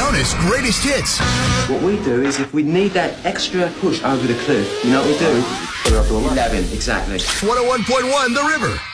Jonas Greatest Hits. What we do is if we need that extra push over the cliff, you know what we do? Put it up to 11, exactly. 101.1 The River.